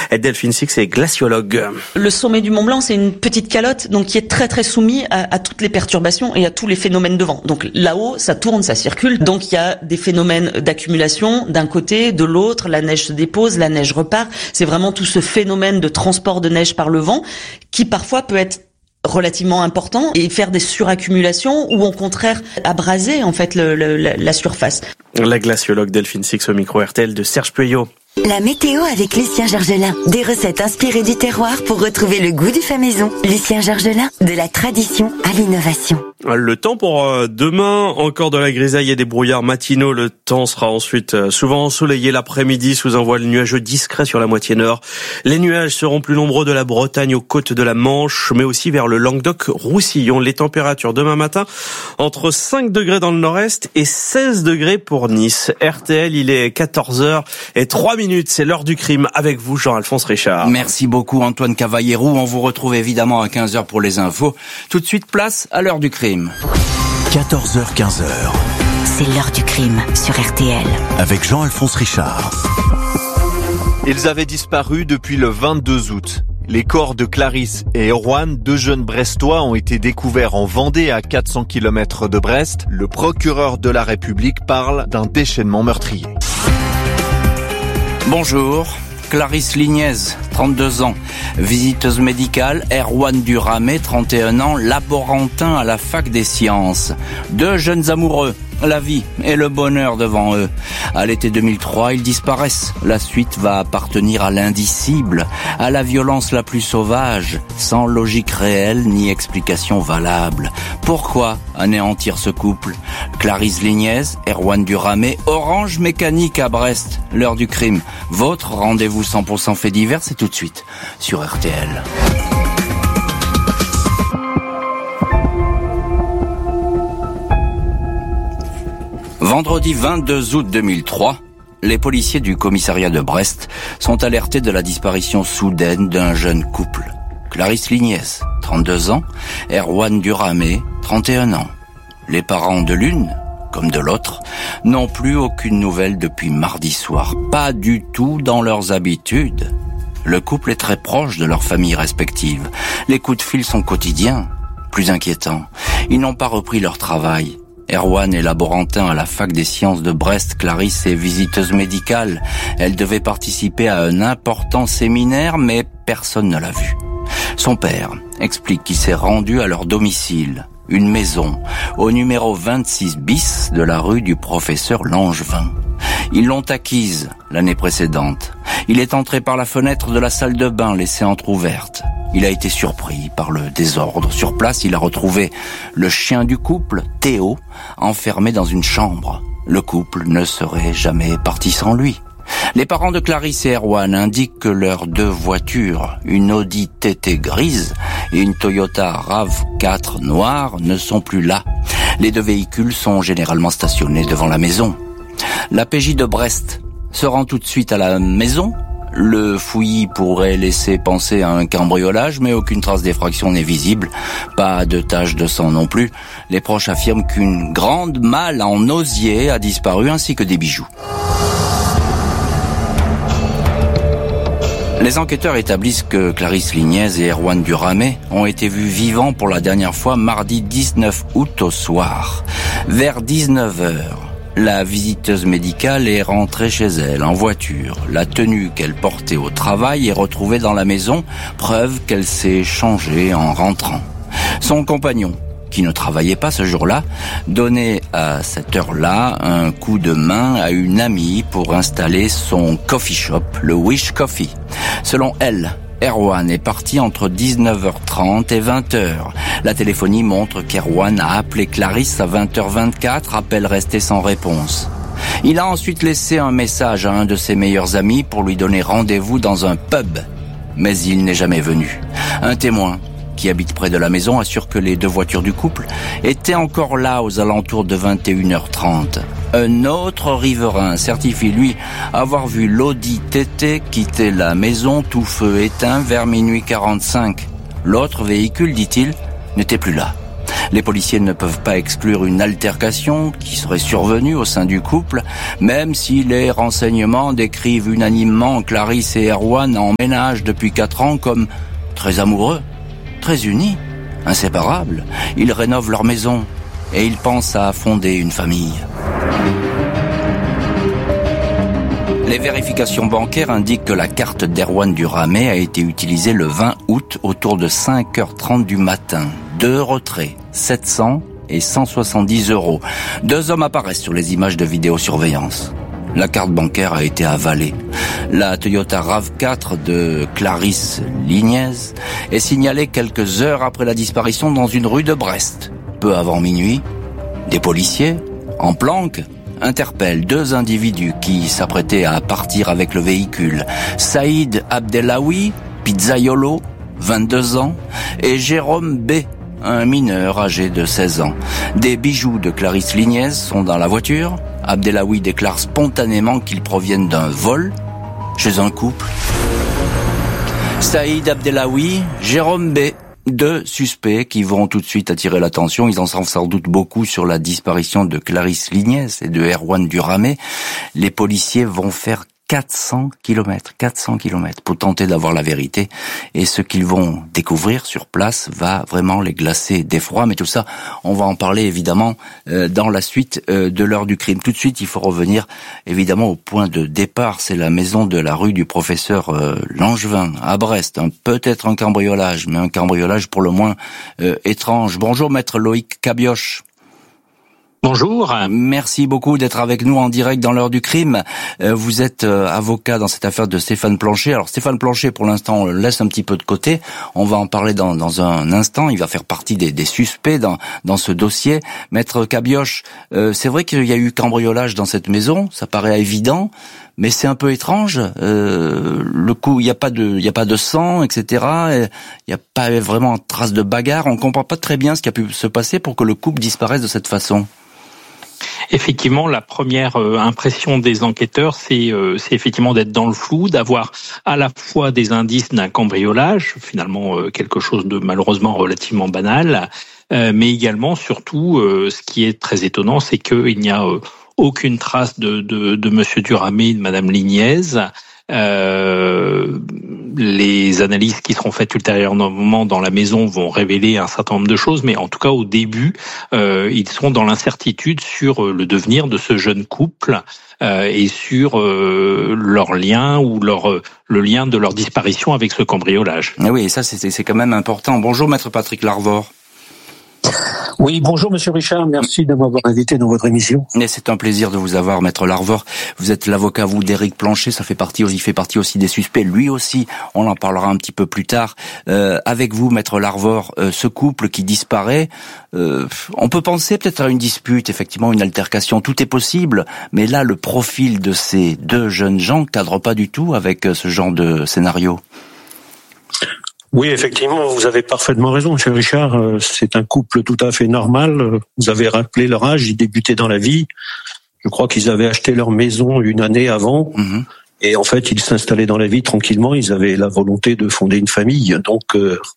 Delphine Six est glaciologue. Le sommet du Mont Blanc, c'est une petite calotte, donc qui est très très soumis à toutes les perturbations et à tous les phénomènes de vent. Donc là-haut, ça tourne, ça circule. Donc il y a des phénomènes d'accumulation d'un côté, de l'autre. La neige se dépose, la neige repart. C'est vraiment tout ce phénomène de transport de neige par le vent qui parfois peut être relativement important et faire des suraccumulations ou au contraire abraser en fait la surface. La glaciologue Delphine Six au micro RTL de Serge Pueyo. La météo avec Lucien Georgelin. Des recettes inspirées du terroir pour retrouver le goût du fait maison. Lucien Georgelin, de la tradition à l'innovation. Le temps pour demain, encore de la grisaille et des brouillards matinaux. Le temps sera ensuite souvent ensoleillé l'après-midi sous un voile nuageux discret sur la moitié nord. Les nuages seront plus nombreux de la Bretagne aux côtes de la Manche, mais aussi vers le Languedoc-Roussillon. Les températures demain matin entre 5 degrés dans le nord-est et 16 degrés pour Nice. RTL, il est 14h03. C'est l'heure du crime avec vous, Jean-Alphonse Richard. Merci beaucoup, Antoine Cavallero. On vous retrouve évidemment à 15h pour les infos. Tout de suite, place à l'heure du crime. 14h, 15h. C'est l'heure du crime sur RTL. Avec Jean-Alphonse Richard. Ils avaient disparu depuis le 22 août. Les corps de Clarisse et Erwan, deux jeunes Brestois, ont été découverts en Vendée à 400 km de Brest. Le procureur de la République parle d'un déchaînement meurtrier. Bonjour, Clarisse Lignez, 32 ans, visiteuse médicale, Erwan Duramé, 31 ans, laborantin à la fac des sciences. Deux jeunes amoureux, la vie et le bonheur devant eux. À l'été 2003, ils disparaissent. La suite va appartenir à l'indicible, à la violence la plus sauvage, sans logique réelle ni explication valable. Pourquoi anéantir ce couple ? Clarisse Lignez, Erwan Duramé, Orange Mécanique à Brest, l'heure du crime. Votre rendez-vous 100% fait divers, c'est tout de suite sur RTL. Vendredi 22 août 2003, les policiers du commissariat de Brest sont alertés de la disparition soudaine d'un jeune couple. Clarisse Lignez, 32 ans, Erwan Duramé, 31 ans. Les parents de l'une, comme de l'autre, n'ont plus aucune nouvelle depuis mardi soir. Pas du tout dans leurs habitudes. Le couple est très proche de leurs familles respectives. Les coups de fil sont quotidiens. Plus inquiétant, ils n'ont pas repris leur travail. Erwan est laborantin à la fac des sciences de Brest. Clarisse est visiteuse médicale. Elle devait participer à un important séminaire, mais personne ne l'a vue. Son père explique qu'il s'est rendu à leur domicile, une maison, au numéro 26 bis de la rue du Professeur Langevin. Ils l'ont acquise l'année précédente. Il est entré par la fenêtre de la salle de bain laissée entrouverte. Il a été surpris par le désordre. Sur place, il a retrouvé le chien du couple, Théo, enfermé dans une chambre. Le couple ne serait jamais parti sans lui. Les parents de Clarisse et Erwan indiquent que leurs deux voitures, une Audi TT grise et une Toyota RAV4 noire, ne sont plus là. Les deux véhicules sont généralement stationnés devant la maison. La PJ de Brest se rend tout de suite à la maison. Le fouillis pourrait laisser penser à un cambriolage, mais aucune trace d'effraction n'est visible. Pas de tache de sang non plus. Les proches affirment qu'une grande malle en osier a disparu, ainsi que des bijoux. Les enquêteurs établissent que Clarisse Lignez et Erwan Duramé ont été vus vivants pour la dernière fois mardi 19 août au soir. Vers 19h, la visiteuse médicale est rentrée chez elle en voiture. La tenue qu'elle portait au travail est retrouvée dans la maison, preuve qu'elle s'est changée en rentrant. Son compagnon, qui ne travaillait pas ce jour-là, donnait à cette heure-là un coup de main à une amie pour installer son coffee shop, le Wish Coffee. Selon elle, Erwan est parti entre 19h30 et 20h. La téléphonie montre qu'Erwan a appelé Clarisse à 20h24, appel resté sans réponse. Il a ensuite laissé un message à un de ses meilleurs amis pour lui donner rendez-vous dans un pub. Mais il n'est jamais venu. Un témoin qui habite près de la maison assure que les deux voitures du couple étaient encore là aux alentours de 21h30. Un autre riverain certifie, lui, avoir vu l'Audi TT quitter la maison tout feu éteint vers minuit 45. L'autre véhicule, dit-il, n'était plus là. Les policiers ne peuvent pas exclure une altercation qui serait survenue au sein du couple, même si les renseignements décrivent unanimement Clarisse et Erwan en ménage depuis 4 ans comme très amoureux, très unis, inséparables. Ils rénovent leur maison et ils pensent à fonder une famille. Les vérifications bancaires indiquent que la carte d'Erwan Duramé a été utilisée le 20 août autour de 5h30 du matin. 2 retraits, 700 et 170 €. 2 hommes apparaissent sur les images de vidéosurveillance. La carte bancaire a été avalée. La Toyota RAV4 de Clarisse Lignez est signalée quelques heures après la disparition dans une rue de Brest. Peu avant minuit, des policiers, en planque, interpellent 2 individus qui s'apprêtaient à partir avec le véhicule. Saïd Abdelawi, pizzaiolo, 22 ans, et Jérôme B., un mineur âgé de 16 ans. Des bijoux de Clarisse Lignez sont dans la voiture. Abdelawi déclare spontanément qu'ils proviennent d'un vol chez un couple. Saïd Abdelawi, Jérôme B., 2 suspects qui vont tout de suite attirer l'attention. Ils en savent sans doute beaucoup sur la disparition de Clarisse Lignez et de Erwan Duramé. Les policiers vont faire 400 km pour tenter d'avoir la vérité. Et ce qu'ils vont découvrir sur place va vraiment les glacer d'effroi. Mais tout ça, on va en parler évidemment dans la suite de l'heure du crime. Tout de suite, il faut revenir évidemment au point de départ. C'est la maison de la rue du professeur Langevin à Brest. Peut-être un cambriolage, mais un cambriolage pour le moins étrange. Bonjour maître Loïc Cabioche. Bonjour. Merci beaucoup d'être avec nous en direct dans l'heure du crime. Vous êtes avocat dans cette affaire de Stéphane Plancher. Alors Stéphane Plancher, pour l'instant, on le laisse un petit peu de côté. On va en parler dans un instant. Il va faire partie des suspects dans ce dossier. Maître Cabioche, c'est vrai qu'il y a eu cambriolage dans cette maison. Ça paraît évident, mais c'est un peu étrange. Le coup, il y a pas de sang, etc. Il n'y a pas vraiment trace de bagarre. On comprend pas très bien ce qui a pu se passer pour que le couple disparaisse de cette façon. Effectivement, la première impression des enquêteurs, c'est effectivement d'être dans le flou, d'avoir à la fois des indices d'un cambriolage, finalement quelque chose de malheureusement relativement banal, mais également, surtout, ce qui est très étonnant, c'est qu'il n'y a aucune trace de Monsieur Duramé et de Madame Lignez. Les analyses qui seront faites ultérieurement dans la maison vont révéler un certain nombre de choses, mais en tout cas au début, ils sont dans l'incertitude sur le devenir de ce jeune couple et sur leur lien ou le lien de leur disparition avec ce cambriolage. Oui, et ça c'est quand même important. Bonjour maître Patrick Larvor. Oui, bonjour Monsieur Richard, merci de m'avoir invité dans votre émission. Et c'est un plaisir de vous avoir, maître Larvor. Vous êtes l'avocat, vous, d'Éric Plancher, il fait partie aussi des suspects. Lui aussi, on en parlera un petit peu plus tard. Avec vous, maître Larvor, ce couple qui disparaît, on peut penser peut-être à une dispute, effectivement, une altercation, tout est possible, mais là, le profil de ces 2 jeunes gens cadre pas du tout avec ce genre de scénario. Oui, effectivement, vous avez parfaitement raison, Monsieur Richard. C'est un couple tout à fait normal. Vous avez rappelé leur âge, ils débutaient dans la vie. Je crois qu'ils avaient acheté leur maison 1 année avant. Mmh. Et en fait, ils s'installaient dans la vie tranquillement. Ils avaient la volonté de fonder une famille. Donc,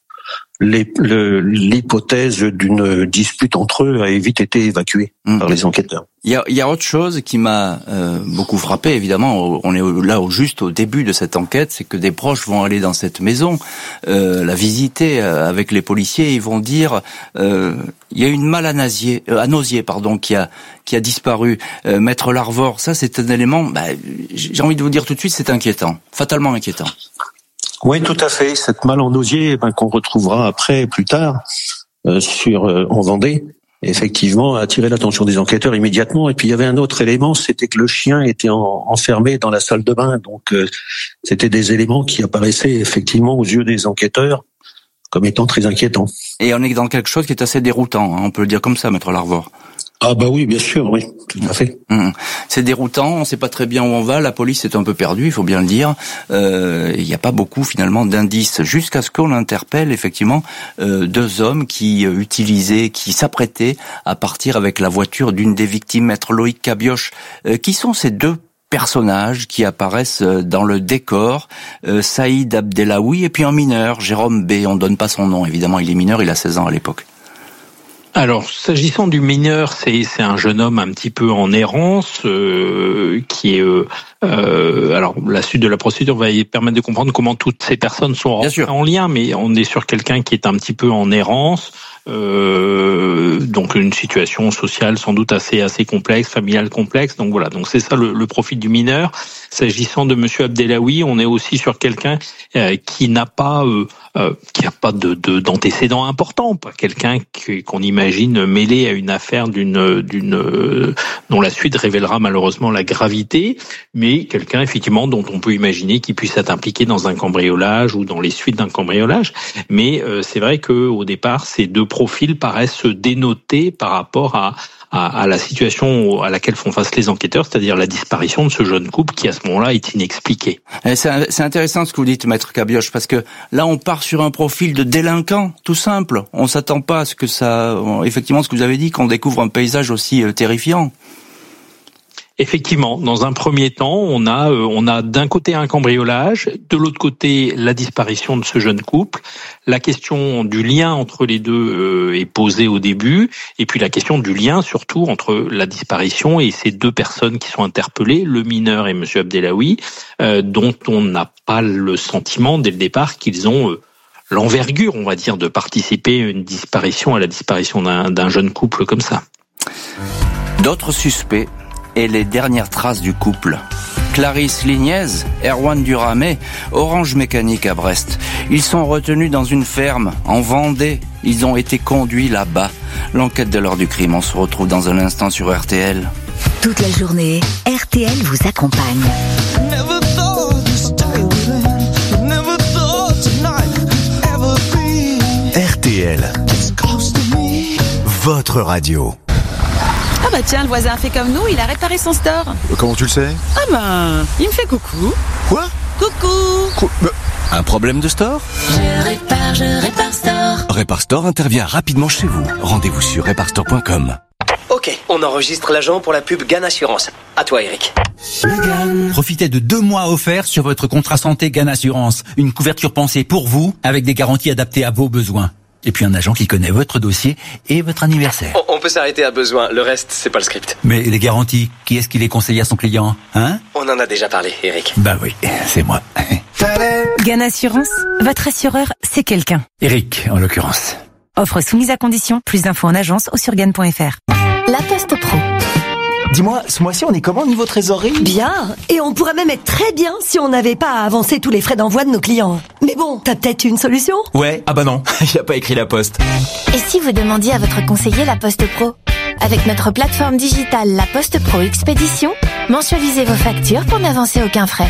l'hypothèse d'une dispute entre eux a vite été évacuée par les enquêteurs. Il y a autre chose qui m'a beaucoup frappé, évidemment, on est là juste au début de cette enquête, c'est que des proches vont aller dans cette maison, la visiter avec les policiers, ils vont dire il y a une malle à nausier qui a disparu. Maître Larvor, ça c'est un élément, j'ai envie de vous dire tout de suite, c'est inquiétant, fatalement inquiétant. Oui, tout à fait. Cette malle en osier qu'on retrouvera après, plus tard, en Vendée, effectivement, a attiré l'attention des enquêteurs immédiatement. Et puis il y avait un autre élément, c'était que le chien était enfermé dans la salle de bain. Donc c'était des éléments qui apparaissaient effectivement aux yeux des enquêteurs comme étant très inquiétants. Et on est dans quelque chose qui est assez déroutant, on peut le dire comme ça, maître Larvor. Ah oui, bien sûr, oui, tout à fait. C'est déroutant, on ne sait pas très bien où on va, la police est un peu perdue, il faut bien le dire. Il n'y a pas beaucoup finalement d'indices, jusqu'à ce qu'on interpelle effectivement 2 hommes qui s'apprêtaient à partir avec la voiture d'une des victimes, maître Loïc Cabioche. Qui sont ces 2 personnages qui apparaissent dans le décor? Saïd Abdelawi et puis un mineur, Jérôme B. On ne donne pas son nom, évidemment, il est mineur, il a 16 ans à l'époque. Alors, s'agissant du mineur, c'est un jeune homme un petit peu en errance, qui est... alors, la suite de la procédure va y permettre de comprendre comment toutes ces personnes sont rentrées en lien, mais on est sur quelqu'un qui est un petit peu en errance, donc une situation sociale sans doute assez complexe, familiale complexe. Donc voilà, donc c'est ça le profil du mineur. S'agissant de Monsieur Abdellaoui, on est aussi sur quelqu'un qui n'a pas d'antécédents importants, pas quelqu'un qu'on imagine mêlé à une affaire dont la suite révélera malheureusement la gravité, mais quelqu'un effectivement dont on peut imaginer qu'il puisse être impliqué dans un cambriolage ou dans les suites d'un cambriolage. Mais c'est vrai que au départ, ces deux profils paraissent se dénoter par rapport à la situation à laquelle font face les enquêteurs, c'est-à-dire la disparition de ce jeune couple qui à ce moment-là est inexpliqué. C'est intéressant ce que vous dites, Maître Cabioche, parce que là on part sur un profil de délinquant, tout simple. On s'attend pas à ce que effectivement ce que vous avez dit, qu'on découvre un paysage aussi terrifiant. Effectivement, dans un premier temps, on a d'un côté un cambriolage, de l'autre côté la disparition de ce jeune couple. La question du lien entre les deux est posée au début, et puis la question du lien surtout entre la disparition et ces deux personnes qui sont interpellées, le mineur et Monsieur Abdellaoui, dont on n'a pas le sentiment dès le départ qu'ils ont l'envergure, on va dire, de participer à la disparition d'un jeune couple comme ça. D'autres suspects et les dernières traces du couple. Clarisse Lignez, Erwan Duramé, Orange Mécanique à Brest. Ils sont retenus dans une ferme en Vendée. Ils ont été conduits là-bas. L'enquête de l'heure du crime, on se retrouve dans un instant sur RTL. Toute la journée, RTL vous accompagne. RTL, votre radio. Ah bah tiens, le voisin a fait comme nous, il a réparé son store. Comment tu le sais? Ah bah, il me fait coucou. Quoi? Coucou. Un problème de store? Je répare store. Répare Store intervient rapidement chez vous. Rendez-vous sur reparestore.com. Ok, on enregistre l'agent pour la pub GAN Assurance. À toi, Eric. Profitez de 2 mois offerts sur votre contrat santé GAN Assurance. Une couverture pensée pour vous, avec des garanties adaptées à vos besoins. Et puis un agent qui connaît votre dossier et votre anniversaire. On peut s'arrêter à besoin, le reste, c'est pas le script. Mais les garanties, qui est-ce qui les conseille à son client, hein? On en a déjà parlé, Eric. Bah oui, c'est moi. GAN Assurance, votre assureur, c'est quelqu'un. Eric, en l'occurrence. Offre soumise à condition, plus d'infos en agence ou sur GAN.fr. La Poste Pro. Dis-moi, ce mois-ci, on est comment niveau trésorerie? Bien, et on pourrait même être très bien si on n'avait pas à avancer tous les frais d'envoi de nos clients. Mais bon, t'as peut-être une solution? Ouais, ah bah non, il a pas écrit la Poste. Et si vous demandiez à votre conseiller La Poste Pro? Avec notre plateforme digitale La Poste Pro Expédition, mensualisez vos factures pour n'avancer aucun frais.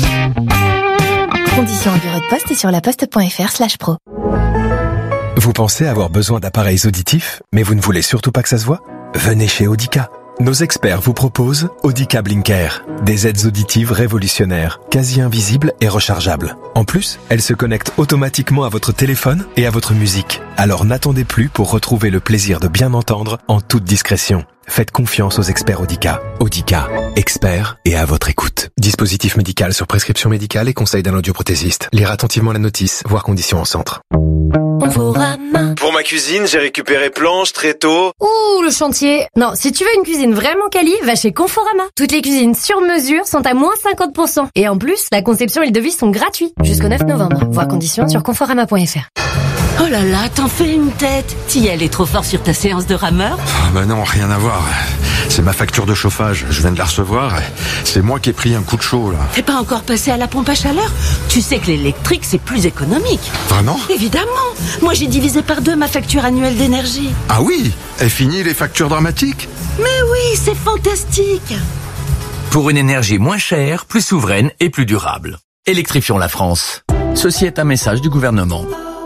Conditions en bureau de poste et sur laposte.fr/pro. Vous pensez avoir besoin d'appareils auditifs, mais vous ne voulez surtout pas que ça se voit? Venez chez Audica. Nos experts vous proposent Audica Blinker, des aides auditives révolutionnaires, quasi invisibles et rechargeables. En plus, elles se connectent automatiquement à votre téléphone et à votre musique. Alors n'attendez plus pour retrouver le plaisir de bien entendre en toute discrétion. Faites confiance aux experts Audica. Audica, experts et à votre écoute. Dispositif médical sur prescription médicale et conseil d'un audioprothésiste. Lire attentivement la notice, voir conditions en centre. Pour ma cuisine, j'ai récupéré planches, tréteaux. Ouh, le chantier. Non, si tu veux une cuisine vraiment quali, va chez Conforama. Toutes les cuisines sur mesure sont à moins 50%. Et en plus, la conception et le devis sont gratuits. Jusqu'au 9 novembre. Voir conditions sur conforama.fr. Oh là là, t'en fais une tête. T'y allais trop fort sur ta séance de rameur? Bah non, rien à voir. C'est ma facture de chauffage. Je viens de la recevoir. C'est moi qui ai pris un coup de chaud, là. T'es pas encore passé à la pompe à chaleur? Tu sais que l'électrique, c'est plus économique. Vraiment? Évidemment. Moi, j'ai divisé par 2 ma facture annuelle d'énergie. Ah oui? Et fini les factures dramatiques? Mais oui, c'est fantastique. Pour une énergie moins chère, plus souveraine et plus durable. Électrifions la France. Ceci est un message du gouvernement.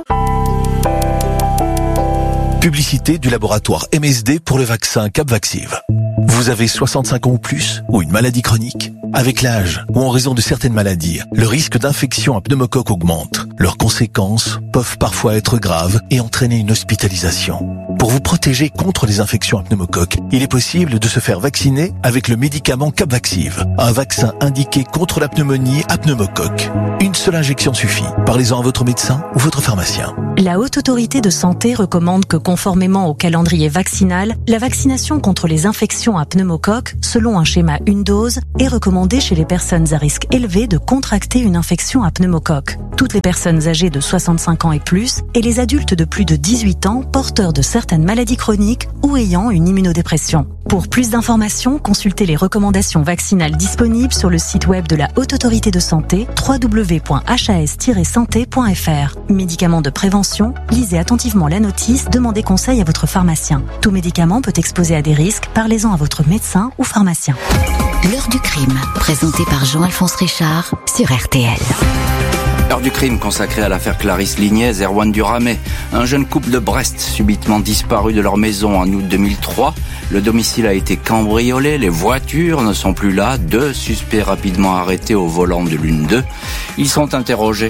Publicité du laboratoire MSD pour le vaccin Capvaxive. Vous avez 65 ans ou plus, ou une maladie chronique? Avec l'âge, ou en raison de certaines maladies, le risque d'infection à pneumocoque augmente. Leurs conséquences peuvent parfois être graves et entraîner une hospitalisation. Pour Pour vous protéger contre les infections à pneumocoque, il est possible de se faire vacciner avec le médicament Capvaxive, un vaccin indiqué contre la pneumonie à pneumocoque. Une seule injection suffit. Parlez-en à votre médecin ou votre pharmacien. La Haute Autorité de Santé recommande que, conformément au calendrier vaccinal, la vaccination contre les infections à pneumocoque, selon un schéma une dose, est recommandée chez les personnes à risque élevé de contracter une infection à pneumocoque. Toutes les personnes âgées de 65 ans et plus et les adultes de plus de 18 ans porteurs de certaines maladies chroniques ou ayant une immunodépression. Pour plus d'informations, consultez les recommandations vaccinales disponibles sur le site web de la Haute Autorité de Santé www.has-santé.fr. Médicaments de prévention, lisez attentivement la notice, demandez conseil à votre pharmacien. Tout médicament peut exposer à des risques, parlez-en à votre médecin ou pharmacien. L'heure du crime, présenté par Jean-Alphonse Richard sur RTL. L'heure du crime consacrée à l'affaire Clarisse Lignez et Erwan Duramé, un jeune couple de Brest subitement disparu de leur maison en août 2003. Le domicile a été cambriolé, les voitures ne sont plus là, 2 suspects rapidement arrêtés au volant de l'une d'eux. Ils sont interrogés.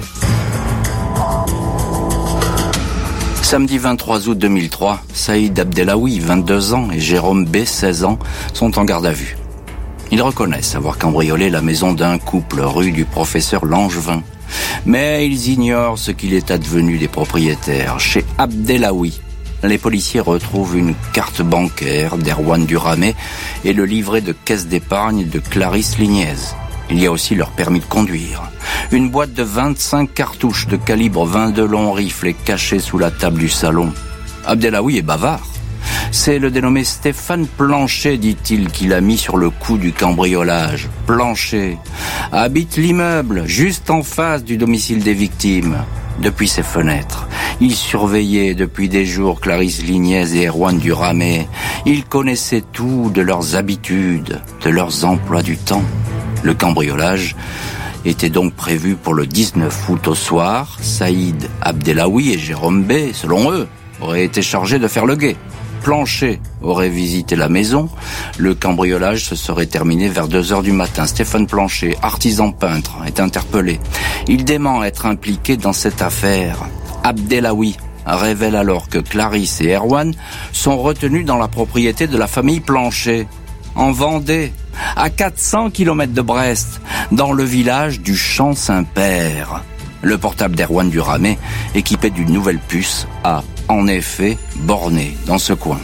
Samedi 23 août 2003, Saïd Abdelaoui, 22 ans, et Jérôme B, 16 ans, sont en garde à vue. Ils reconnaissent avoir cambriolé la maison d'un couple rue du Professeur Langevin. Mais ils ignorent ce qu'il est advenu des propriétaires. Chez Abdelaoui, les policiers retrouvent une carte bancaire d'Erwan Duramé et le livret de caisse d'épargne de Clarisse Lignez. Il y a aussi leur permis de conduire. Une boîte de 25 cartouches de calibre 22 long rifle est cachée sous la table du salon. Abdelaoui est bavard. C'est le dénommé Stéphane Planchet, dit-il, qui l'a mis sur le coup du cambriolage. Planchet habite l'immeuble, juste en face du domicile des victimes. Depuis ses fenêtres, il surveillait depuis des jours Clarisse Lignez et Erwan Duramé. Il connaissait tout de leurs habitudes, de leurs emplois du temps. Le cambriolage était donc prévu pour le 19 août au soir. Saïd Abdelaoui et Jérôme B, selon eux, auraient été chargés de faire le guet. Planchet aurait visité la maison. Le cambriolage se serait terminé vers 2h du matin. Stéphane Planchet, artisan peintre, est interpellé. Il dément être impliqué dans cette affaire. Abdelaoui révèle alors que Clarisse et Erwan sont retenus dans la propriété de la famille Planchet, en Vendée, à 400 km de Brest, dans le village du Champ-Saint-Père. Le portable d'Erwan Duramé, équipé d'une nouvelle puce, a en effet borné dans ce coin.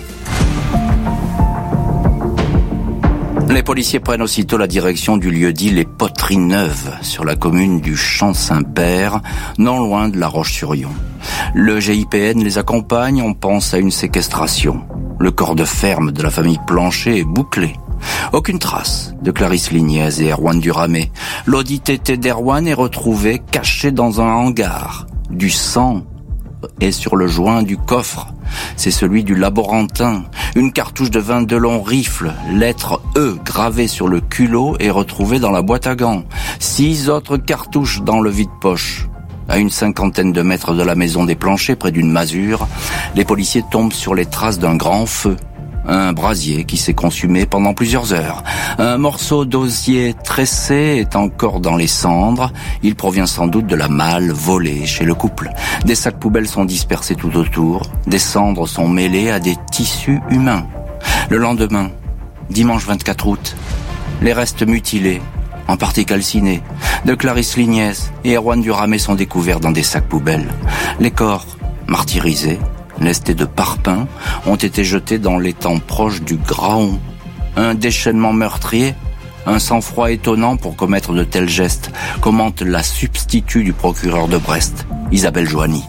Les policiers prennent aussitôt la direction du lieu-dit Les Poteries Neuves, sur la commune du Champ-Saint-Père, non loin de La Roche-sur-Yon. Le GIPN les accompagne, on pense à une séquestration. Le corps de ferme de la famille Planchet est bouclé. Aucune trace de Clarisse Lignez et Erwan Duramé. L'Audi TT d'Erwan est retrouvé caché dans un hangar. Du sang est sur le joint du coffre. C'est celui du laborantin. Une cartouche de 22 long rifle, lettre E gravée sur le culot est retrouvée dans la boîte à gants. 6 autres cartouches dans le vide-poche. À une 50aine de mètres de la maison des Planchers, près d'une masure, les policiers tombent sur les traces d'un grand feu. Un brasier qui s'est consumé pendant plusieurs heures. Un morceau d'osier tressé est encore dans les cendres. Il provient sans doute de la malle volée chez le couple. Des sacs poubelles sont dispersés tout autour. Des cendres sont mêlées à des tissus humains. Le lendemain, dimanche 24 août, les restes mutilés, en partie calcinés, de Clarisse Lignez et Erwan Duramé sont découverts dans des sacs poubelles. Les corps, martyrisés, lestés de parpaings, ont été jetés dans l'étang proche du Graon. Un déchaînement meurtrier, un sang-froid étonnant pour commettre de tels gestes, commente la substitut du procureur de Brest, Isabelle Joanny.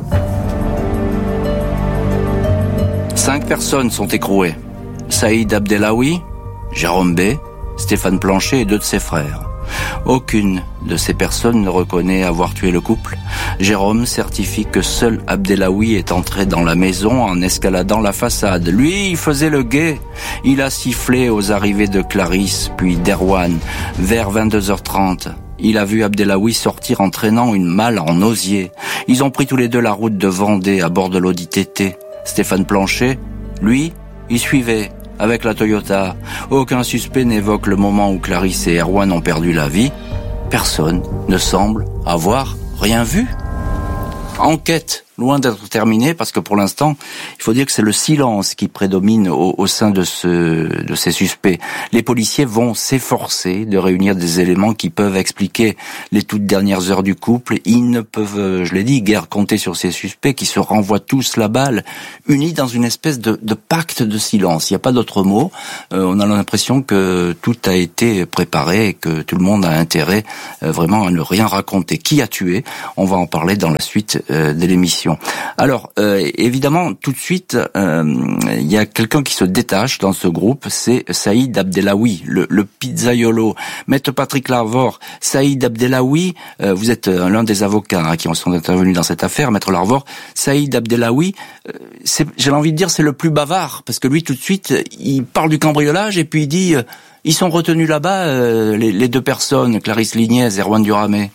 5 personnes sont écrouées. Saïd Abdelaoui, Jérôme B, Stéphane Planchet et 2 de ses frères. Aucune de ces personnes ne reconnaît avoir tué le couple. Jérôme certifie que seul Abdelaoui est entré dans la maison en escaladant la façade. Lui, il faisait le guet. Il a sifflé aux arrivées de Clarisse, puis d'Erwan. Vers 22h30, il a vu Abdelaoui sortir en traînant une malle en osier. Ils ont pris tous les deux la route de Vendée à bord de l'Audi TT. Stéphane Planchet, lui, il suivait avec la Toyota. Aucun suspect n'évoque le moment où Clarisse et Erwan ont perdu la vie. Personne ne semble avoir rien vu. Enquête loin d'être terminé, parce que pour l'instant, il faut dire que c'est le silence qui prédomine au sein de ces suspects. Les policiers vont s'efforcer de réunir des éléments qui peuvent expliquer les toutes dernières heures du couple. Ils ne peuvent, je l'ai dit, guère compter sur ces suspects qui se renvoient tous la balle, unis dans une espèce de pacte de silence. Il n'y a pas d'autre mot. On a l'impression que tout a été préparé et que tout le monde a intérêt vraiment à ne rien raconter. Qui a tué ? On va en parler dans la suite de l'émission. Alors, évidemment, tout de suite, il y a quelqu'un qui se détache dans ce groupe, c'est Saïd Abdellaoui, le pizzaiolo. Maître Patrick Larvor, Saïd Abdellaoui, vous êtes l'un des avocats qui sont intervenus dans cette affaire. Maître Larvor, Saïd Abdellaoui, j'ai envie de dire c'est le plus bavard, parce que lui, tout de suite, il parle du cambriolage et puis il dit ils sont retenus là-bas, les deux personnes, Clarisse Lignès et Erwan Duramé.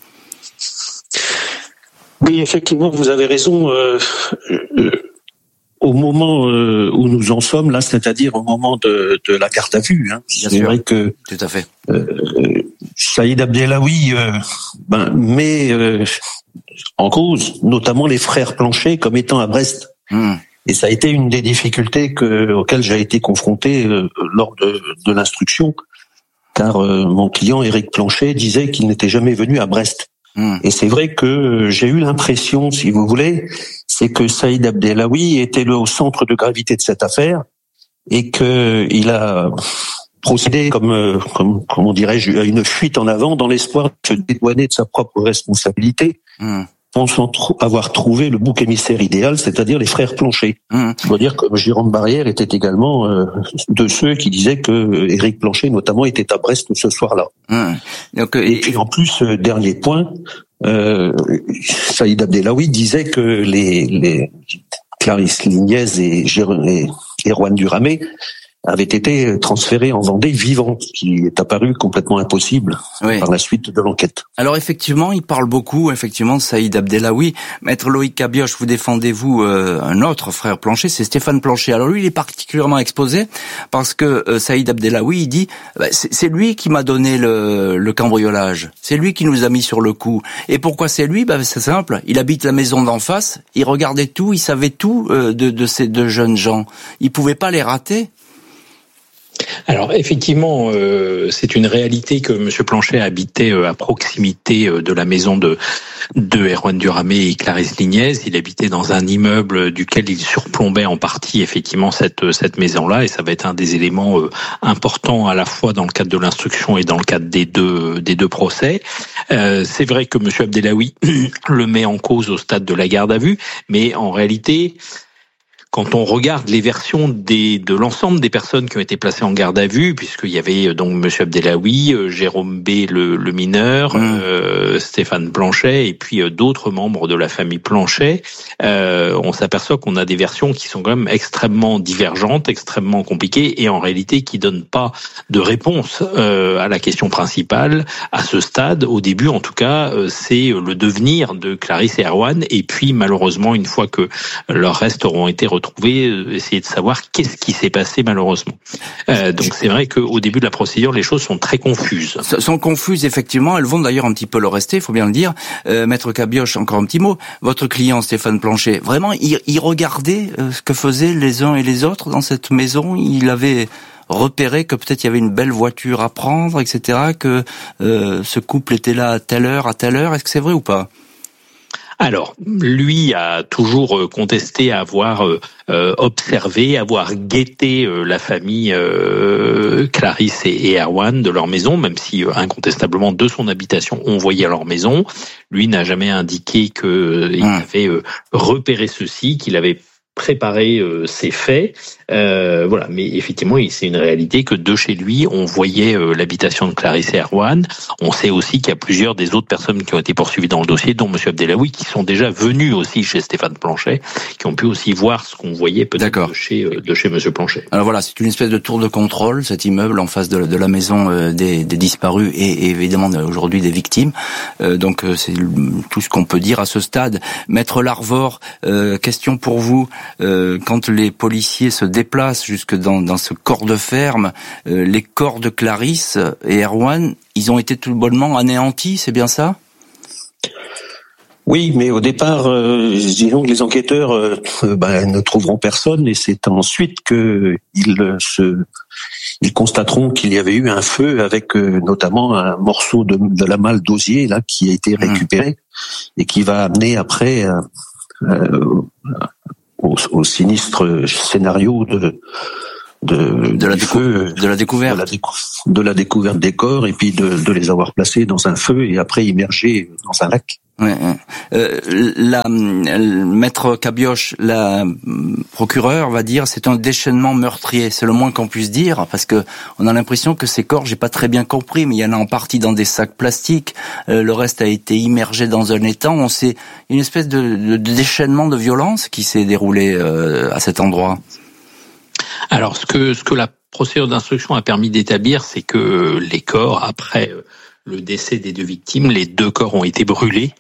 Oui, effectivement, vous avez raison. Au moment où nous en sommes, là, c'est-à-dire au moment de la garde à vue, c'est vrai que tout à fait. Saïd Abdellaoui met en cause notamment les frères Planchet comme étant à Brest. Et ça a été une des difficultés auxquelles j'ai été confronté lors de l'instruction, car mon client Éric Planchet disait qu'il n'était jamais venu à Brest. Et c'est vrai que j'ai eu l'impression, si vous voulez, c'est que Saïd Abdellaoui était au centre de gravité de cette affaire et que il a procédé comme comment dirais-je, à une fuite en avant dans l'espoir de se dédouaner de sa propre responsabilité. Pensant avoir trouvé le bouc émissaire idéal, c'est-à-dire les frères Planchet. Je dois dire que Jérôme Barrière était également de ceux qui disaient que Éric Planchet, notamment, était à Brest ce soir-là. Donc, et puis en plus, dernier point, Saïd Abdellaoui disait que les Clarisse Lignès et Erwan Duramé avaient été transférés en Vendée vivants, ce qui est apparu complètement impossible par la suite de l'enquête. Alors effectivement, il parle beaucoup, effectivement, Saïd Abdellaoui. Maître Loïc Cabioche, vous défendez-vous un autre frère Planchet, c'est Stéphane Planchet. Alors lui, il est particulièrement exposé parce que Saïd Abdellaoui, il dit c'est lui qui m'a donné le cambriolage, c'est lui qui nous a mis sur le coup. Et pourquoi c'est lui ? C'est simple, il habite la maison d'en face, il regardait tout, il savait tout de ces deux jeunes gens. Il pouvait pas les rater. Alors effectivement, c'est une réalité que M. Planchet habitait à proximité de la maison de Erwan Duramé et Clarisse Lignès. Il habitait dans un immeuble duquel il surplombait en partie effectivement cette maison-là, et ça va être un des éléments importants à la fois dans le cadre de l'instruction et dans le cadre des deux procès. C'est vrai que M. Abdellaoui le met en cause au stade de la garde à vue, mais en réalité, quand on regarde les versions de l'ensemble des personnes qui ont été placées en garde à vue, puisqu'il y avait donc Monsieur Abdellaoui, Jérôme B, le mineur, Stéphane Planchet, et puis d'autres membres de la famille Planchet, on s'aperçoit qu'on a des versions qui sont quand même extrêmement divergentes, extrêmement compliquées, et en réalité qui donnent pas de réponse à la question principale à ce stade. Au début, en tout cas, c'est le devenir de Clarisse et Erwan, et puis malheureusement, une fois que leurs restes auront été retrouvés, essayer de savoir qu'est-ce qui s'est passé malheureusement. Donc c'est vrai qu'au début de la procédure, les choses sont très confuses. Sont confuses, effectivement. Elles vont d'ailleurs un petit peu le rester, il faut bien le dire. Maître Cabioche, encore un petit mot. Votre client, Stéphane Planchet, vraiment, il regardait ce que faisaient les uns et les autres dans cette maison. Il avait repéré que peut-être il y avait une belle voiture à prendre, etc., que ce couple était là à telle heure. Est-ce que c'est vrai ou pas ? Alors, lui a toujours contesté avoir observé, avoir guetté la famille Clarisse et Erwan de leur maison, même si incontestablement de son habitation on voyait leur maison. Lui n'a jamais indiqué qu'il avait repéré ceci, qu'il avait préparer ces faits, voilà. Mais effectivement, c'est une réalité que de chez lui, on voyait l'habitation de Clarisse et Erwan. On sait aussi qu'il y a plusieurs des autres personnes qui ont été poursuivies dans le dossier, dont Monsieur Abdellaoui, qui sont déjà venus aussi chez Stéphane Planchet, qui ont pu aussi voir ce qu'on voyait peut-être de chez Monsieur Planchet. Alors voilà, c'est une espèce de tour de contrôle, cet immeuble en face de la maison des disparus et évidemment aujourd'hui des victimes. Donc c'est tout ce qu'on peut dire à ce stade. Maître Larvor, question pour vous. Quand les policiers se déplacent jusque dans ce corps de ferme, les corps de Clarisse et Erwan, ils ont été tout bonnement anéantis, c'est bien ça ? Oui, mais au départ, disons que les enquêteurs ne trouveront personne, et c'est ensuite que ils constateront qu'il y avait eu un feu avec notamment un morceau de la malle d'osier là qui a été récupéré et qui va amener après au sinistre scénario de la découverte des corps, et puis de les avoir placés dans un feu et après immergés dans un lac. Ouais. Maître Cabioche, la procureure va dire c'est un déchaînement meurtrier, c'est le moins qu'on puisse dire, parce que on a l'impression que ces corps, j'ai pas très bien compris, mais il y en a en partie dans des sacs plastiques, le reste a été immergé dans un étang. On sait une espèce de déchaînement de violence qui s'est déroulé à cet endroit. Alors, ce que la procédure d'instruction a permis d'établir, c'est que les corps, après le décès des 2 victimes, les 2 corps ont été brûlés,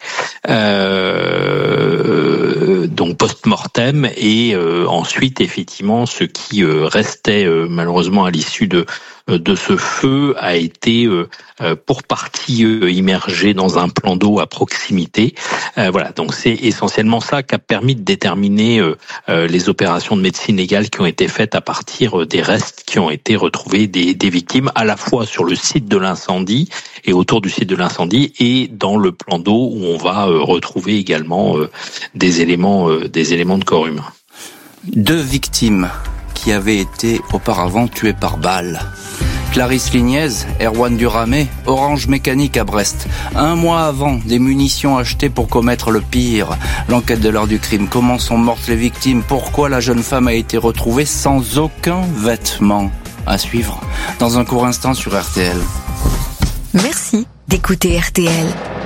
donc post-mortem, et ensuite, effectivement, ce qui restait malheureusement à l'issue de ce feu a été pour partie immergé dans un plan d'eau à proximité. Voilà, donc c'est essentiellement ça qui a permis de déterminer les opérations de médecine légale qui ont été faites à partir des restes qui ont été retrouvés des victimes, à la fois sur le site de l'incendie et autour du site de l'incendie, et dans le plan d'eau où on va retrouver également des éléments de corps humain. 2 victimes qui avaient été auparavant tuées par balle. Clarisse Lignez, Erwan Duramé, Orange Mécanique à Brest. 1 mois avant, des munitions achetées pour commettre le pire. L'enquête de l'heure du crime. Comment sont mortes les victimes? Pourquoi la jeune femme a été retrouvée sans aucun vêtement? À suivre dans un court instant sur RTL. Merci d'écouter RTL.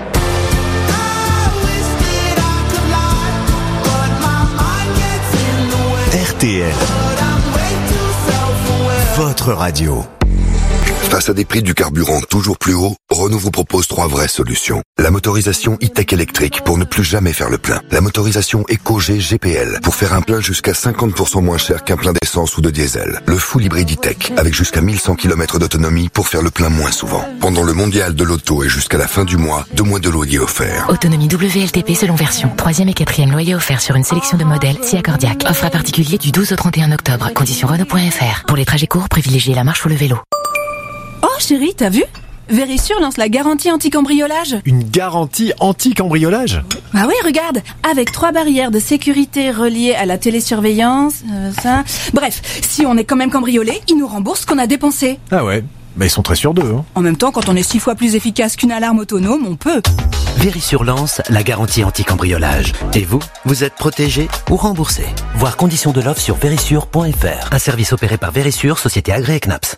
RTL, votre radio. Face à des prix du carburant toujours plus hauts, Renault vous propose 3 vraies solutions. La motorisation e-tech électrique pour ne plus jamais faire le plein. La motorisation EcoG GPL pour faire un plein jusqu'à 50% moins cher qu'un plein d'essence ou de diesel. Le full hybride e-tech avec jusqu'à 1100 km d'autonomie pour faire le plein moins souvent. Pendant le mondial de l'auto et jusqu'à la fin du mois, 2 mois de loyer offerts. Autonomie WLTP selon version. 3e et 4e loyer offert sur une sélection de modèles SIA Cordiac. Offre à particulier du 12 au 31 octobre. Conditions Renault.fr. Pour les trajets courts, privilégiez la marche ou le vélo. Oh chérie, t'as vu? Verisure lance la garantie anti-cambriolage. Une garantie anti-cambriolage? Bah oui, regarde, avec 3 barrières de sécurité reliées à la télésurveillance, ça... Bref, si on est quand même cambriolé, ils nous remboursent ce qu'on a dépensé. Ah ouais, mais ils sont très sûrs d'eux. Hein. En même temps, quand on est 6 fois plus efficace qu'une alarme autonome, on peut. Verisure lance la garantie anti-cambriolage. Et vous, vous êtes protégé ou remboursé. Voir conditions de l'offre sur verisure.fr. Un service opéré par Verisure, société agréée CNAPS.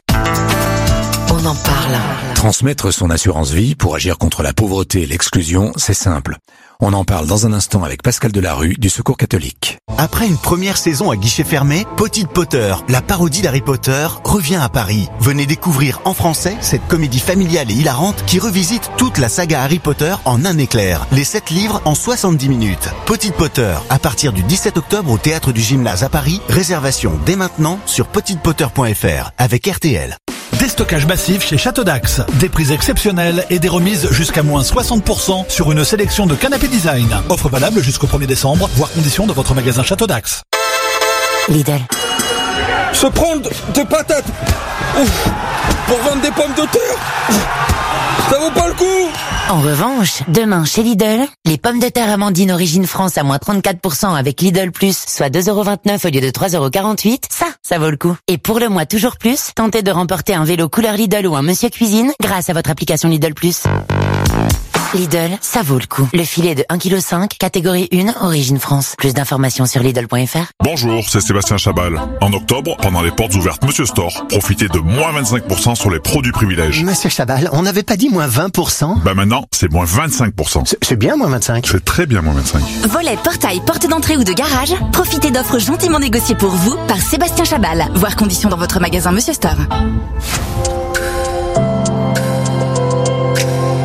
On en parle. Transmettre son assurance vie pour agir contre la pauvreté et l'exclusion, c'est simple. On en parle dans un instant avec Pascal Delarue du Secours catholique. Après une première saison à guichet fermé, Potted Potter, la parodie d'Harry Potter, revient à Paris. Venez découvrir en français cette comédie familiale et hilarante qui revisite toute la saga Harry Potter en un éclair. Les 7 livres en 70 minutes. Potted Potter, à partir du 17 octobre au Théâtre du Gymnase à Paris. Réservation dès maintenant sur pottedpotter.fr avec RTL. Déstockage massif chez Château d'Axe. Des prix exceptionnels et des remises jusqu'à moins 60% sur une sélection de canapés design. Offre valable jusqu'au 1er décembre, voire conditions de votre magasin Château d'Axe. Lidl. Se prendre des patates pour vendre des pommes de terre, ça vaut pas le coup. En revanche, demain chez Lidl, les pommes de terre Amandine Origine France à moins 34% avec Lidl Plus, soit 2,29€ au lieu de 3,48€, ça vaut le coup. Et pour le mois toujours plus, tentez de remporter un vélo couleur Lidl ou un Monsieur Cuisine grâce à votre application Lidl Plus. Lidl, ça vaut le coup. Le filet de 1,5 kg, catégorie 1, Origine France. Plus d'informations sur Lidl.fr. Bonjour, c'est Sébastien Chabal. En octobre, pendant les portes ouvertes Monsieur Store, profitez de moins 25% sur les produits privilèges. Monsieur Chabal, on n'avait pas dit moins 20%? Bah maintenant, c'est moins 25%. C'est bien moins 25. C'est très bien moins 25. Volet, portail, porte d'entrée ou de garage, profitez d'offres gentiment négociées pour vous par Sébastien Chabal. Voir conditions dans votre magasin Monsieur Store.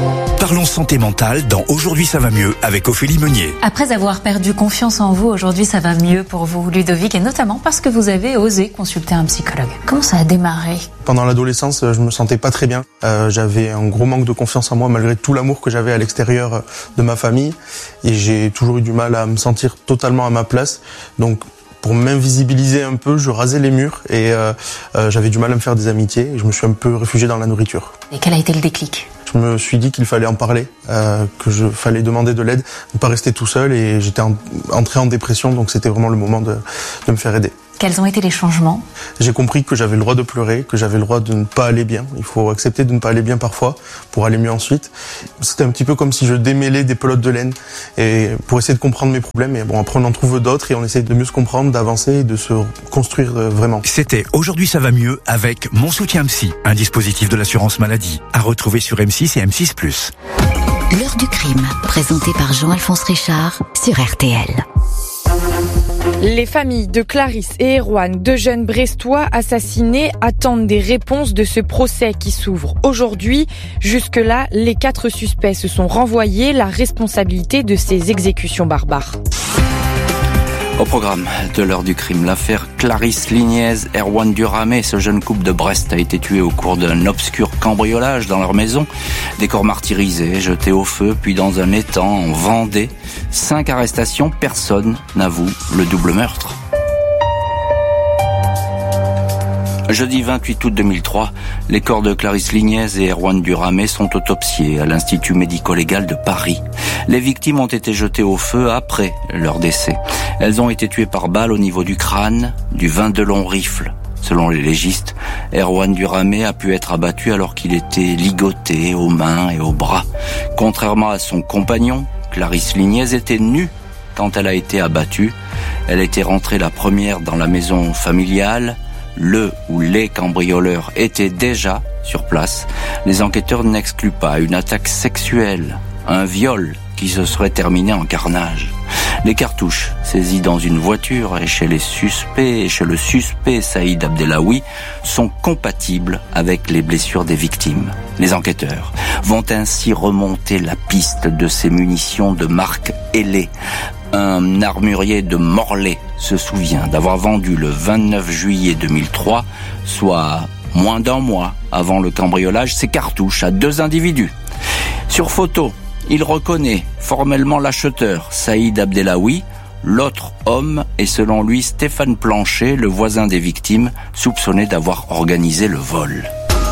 Parlons santé mentale dans Aujourd'hui ça va mieux avec Ophélie Meunier. Après avoir perdu confiance en vous, aujourd'hui ça va mieux pour vous, Ludovic, et notamment parce que vous avez osé consulter un psychologue. Comment ça a démarré ? Pendant l'adolescence, je me sentais pas très bien. J'avais un gros manque de confiance en moi malgré tout l'amour que j'avais à l'extérieur de ma famille. Et j'ai toujours eu du mal à me sentir totalement à ma place. Donc, pour m'invisibiliser un peu, je rasais les murs et j'avais du mal à me faire des amitiés. Et je me suis un peu réfugié dans la nourriture. Et quel a été le déclic ? Je me suis dit qu'il fallait en parler, fallait demander de l'aide, ne pas rester tout seul. Et j'étais entré en dépression, donc c'était vraiment le moment de me faire aider. Quels ont été les changements ? J'ai compris que j'avais le droit de pleurer, que j'avais le droit de ne pas aller bien. Il faut accepter de ne pas aller bien parfois pour aller mieux ensuite. C'était un petit peu comme si je démêlais des pelotes de laine et pour essayer de comprendre mes problèmes. Et bon, après on en trouve d'autres et on essaie de mieux se comprendre, d'avancer et de se construire vraiment. C'était Aujourd'hui ça va mieux avec Mon Soutien Psy, un dispositif de l'assurance maladie à retrouver sur M6 et M6+. L'heure du crime, présentée par Jean-Alphonse Richard sur RTL. Les familles de Clarisse et Erwan, deux jeunes Brestois assassinés, attendent des réponses de ce procès qui s'ouvre aujourd'hui. Jusque-là, les 4 suspects se sont renvoyés la responsabilité de ces exécutions barbares. Au programme de l'heure du crime, l'affaire Clarisse Lignez, Erwan Duramé, ce jeune couple de Brest a été tué au cours d'un obscur cambriolage dans leur maison. Des corps martyrisés, jetés au feu, puis dans un étang en Vendée. 5 arrestations, personne n'avoue le double meurtre. Jeudi 28 août 2003, les corps de Clarisse Lignez et Erwan Duramé sont autopsiés à l'Institut médico-légal de Paris. Les victimes ont été jetées au feu après leur décès. Elles ont été tuées par balle au niveau du crâne, du 22 long rifle. Selon les légistes, Erwan Duramé a pu être abattu alors qu'il était ligoté aux mains et aux bras. Contrairement à son compagnon, Clarisse Lignez était nue quand elle a été abattue. Elle était rentrée la première dans la maison familiale. Le ou les cambrioleurs étaient déjà sur place. Les enquêteurs n'excluent pas une attaque sexuelle, un viol qui se serait terminé en carnage. Les cartouches saisies dans une voiture et chez le suspect Saïd Abdellaoui sont compatibles avec les blessures des victimes. Les enquêteurs vont ainsi remonter la piste de ces munitions de marque Hellé. Un armurier de Morlaix se souvient d'avoir vendu le 29 juillet 2003, soit moins d'un mois avant le cambriolage, ses cartouches à 2 individus. Sur photo, il reconnaît formellement l'acheteur, Saïd Abdellaoui. L'autre homme est selon lui Stéphane Planchet, le voisin des victimes, soupçonné d'avoir organisé le vol.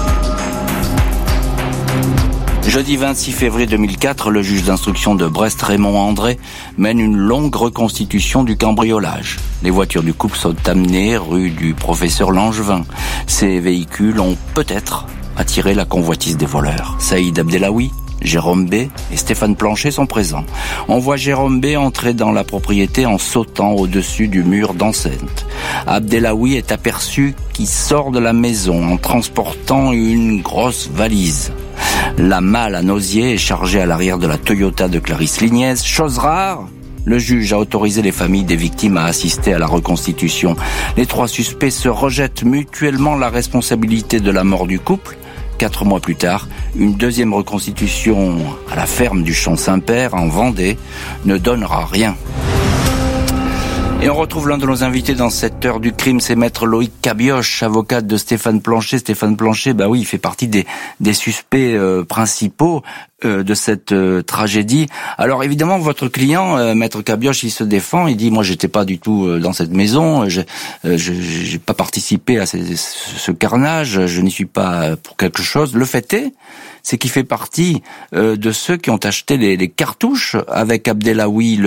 Jeudi 26 février 2004, le juge d'instruction de Brest, Raymond André, mène une longue reconstitution du cambriolage. Les voitures du couple sont amenées rue du Professeur Langevin. Ces véhicules ont peut-être attiré la convoitise des voleurs. Saïd Abdellaoui, Jérôme B et Stéphane Planchet sont présents. On voit Jérôme B entrer dans la propriété en sautant au-dessus du mur d'enceinte. Abdellaoui est aperçu qui sort de la maison en transportant une grosse valise. La malle à Nausier est chargée à l'arrière de la Toyota de Clarisse Lignez. Chose rare, le juge a autorisé les familles des victimes à assister à la reconstitution. Les 3 suspects se rejettent mutuellement la responsabilité de la mort du couple. 4 mois plus tard, une deuxième reconstitution à la ferme du Champ Saint-Père en Vendée ne donnera rien. Et on retrouve l'un de nos invités dans cette heure du crime, c'est maître Loïc Cabioche, avocat de Stéphane Planchet. Stéphane Planchet, bah oui, il fait partie des suspects principaux de cette tragédie. Alors évidemment, votre client, maître Cabioche, il se défend, il dit moi j'étais pas du tout dans cette maison, j'ai pas participé à ce carnage, je n'y suis pas pour quelque chose. Le fait est, c'est qu'il fait partie de ceux qui ont acheté les cartouches avec Abdellaoui.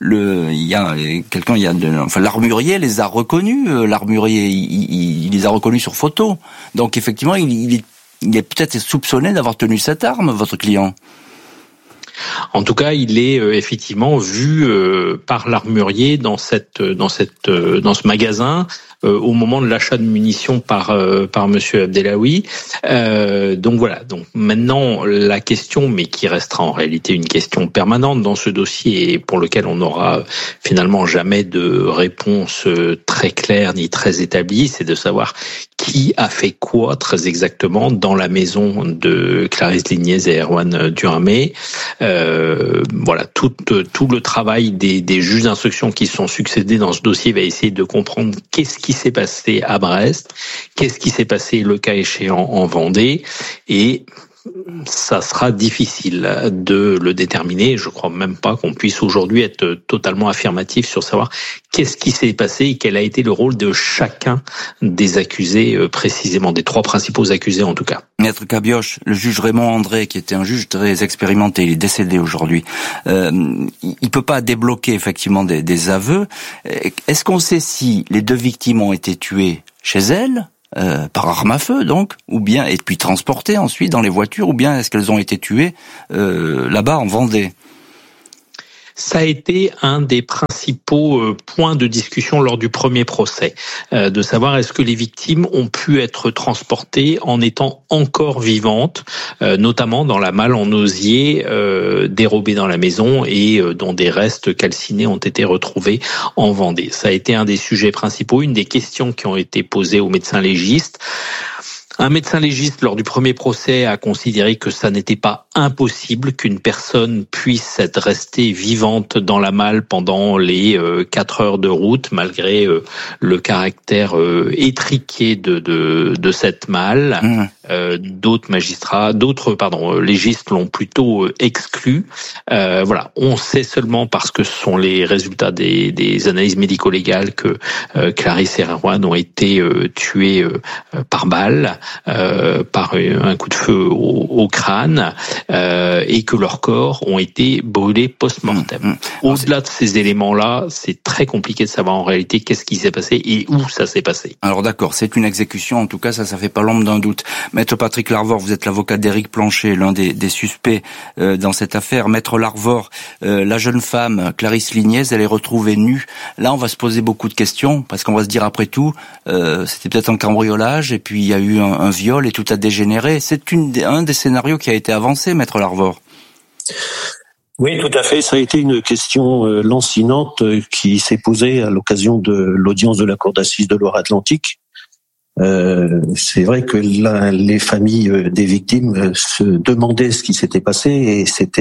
L'armurier les a reconnus. L'armurier, il les a reconnus sur photo. Donc effectivement, il est peut-être soupçonné d'avoir tenu cette arme, votre client. En tout cas, il est effectivement vu par l'armurier dans ce magasin au moment de l'achat de munitions par monsieur Abdellaoui. Donc voilà. Donc maintenant la question, mais qui restera en réalité une question permanente dans ce dossier et pour lequel on n'aura finalement jamais de réponse très claire ni très établie, c'est de savoir qui qui a fait quoi très exactement dans la maison de Clarisse Lignez et Erwan Duramé. Voilà, tout le travail des juges d'instruction qui sont succédés dans ce dossier va essayer de comprendre qu'est-ce qui s'est passé à Brest, qu'est-ce qui s'est passé le cas échéant en Vendée, et ça sera difficile de le déterminer. Je crois même pas qu'on puisse aujourd'hui être totalement affirmatif sur savoir qu'est-ce qui s'est passé et quel a été le rôle de chacun des accusés, précisément, des 3 principaux accusés en tout cas. Maître Cabioche, le juge Raymond André, qui était un juge très expérimenté, il est décédé aujourd'hui, il peut pas débloquer effectivement des aveux. Est-ce qu'on sait si les 2 victimes ont été tuées chez elles, par arme à feu donc, ou bien, et puis transportées ensuite dans les voitures, ou bien est-ce qu'elles ont été tuées là-bas en Vendée? Ça a été un des principaux points de discussion lors du premier procès, de savoir est-ce que les victimes ont pu être transportées en étant encore vivantes, notamment dans la malle en osier dérobée dans la maison et dont des restes calcinés ont été retrouvés en Vendée. Ça a été un des sujets principaux, une des questions qui ont été posées aux médecins légistes. Un médecin légiste, lors du premier procès, a considéré que ça n'était pas impossible qu'une personne puisse être restée vivante dans la malle pendant les 4 heures de route, malgré le caractère étriqué de cette malle. D'autres légistes l'ont plutôt exclu. Voilà, on sait seulement, parce que ce sont les résultats des analyses médico-légales, que Clarisse et Erwan ont été tués par balle. Par un coup de feu au crâne, et que leurs corps ont été brûlés post-mortem. Au-delà de ces éléments-là, c'est très compliqué de savoir en réalité qu'est-ce qui s'est passé et où ça s'est passé. Alors d'accord, c'est une exécution, en tout cas ça fait pas l'ombre d'un doute. Maître Patrick Larvor, vous êtes l'avocat d'Éric Planchet, l'un des suspects dans cette affaire. Maître Larvor, la jeune femme Clarisse Lignez, elle est retrouvée nue. Là on va se poser beaucoup de questions, parce qu'on va se dire après tout, c'était peut-être un cambriolage, et puis il y a eu un viol et tout a dégénéré. C'est un des scénarios qui a été avancé, Maître Larvor. Oui, tout à fait. Ça a été une question lancinante qui s'est posée à l'occasion de l'audience de la Cour d'assises de Loire-Atlantique. C'est vrai que les familles des victimes se demandaient ce qui s'était passé, et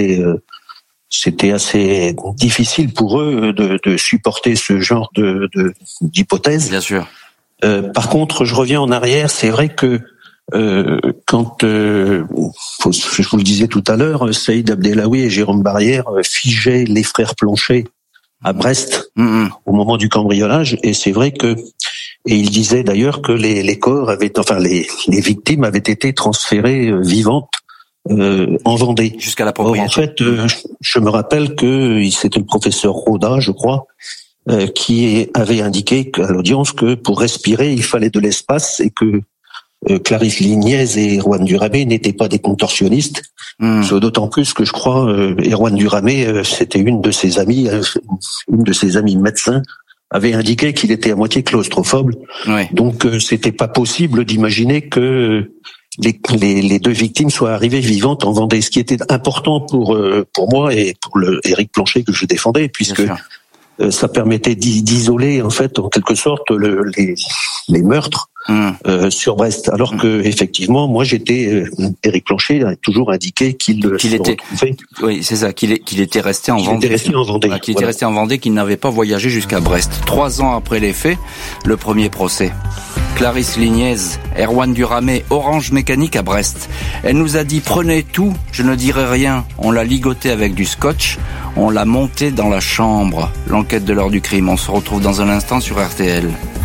c'était assez difficile pour eux de supporter ce genre d'hypothèse. Bien sûr. Par contre, je reviens en arrière. C'est vrai que quand, je vous le disais tout à l'heure, Saïd Abdellaoui et Jérôme Barrière figeaient les frères Planchet à Brest au moment du cambriolage, et c'est vrai que, et il disait d'ailleurs que les corps les victimes avaient été transférées vivantes en Vendée. Jusqu'à la propriété. En fait, je me rappelle que c'était le professeur Roda, je crois, qui avait indiqué à l'audience que pour respirer, il fallait de l'espace, et que Clarisse Lignez et Erwan Duramé n'étaient pas des contorsionnistes. D'autant plus que je crois Erwan Duramé, c'était une de ses amies médecins, avait indiqué qu'il était à moitié claustrophobe. Ouais. Donc c'était pas possible d'imaginer que les 2 victimes soient arrivées vivantes en Vendée. Ce qui était important pour moi et pour Éric Planchet, que je défendais, puisque ça permettait d'isoler en fait en quelque sorte les meurtres sur Brest, alors que effectivement moi Éric Planchet a toujours indiqué qu'il était oui, c'est ça, qu'il était resté en Vendée. Qu'il était resté en Vendée, qu'il n'avait pas voyagé jusqu'à Brest. 3 ans après les faits, le premier procès. Clarisse Lignez, Erwan Duramé, Orange Mécanique à Brest. Elle nous a dit: prenez tout, je ne dirai rien. On l'a ligoté avec du scotch, on l'a monté dans la chambre. L'enquête de l'heure du crime, on se retrouve dans un instant sur RTL.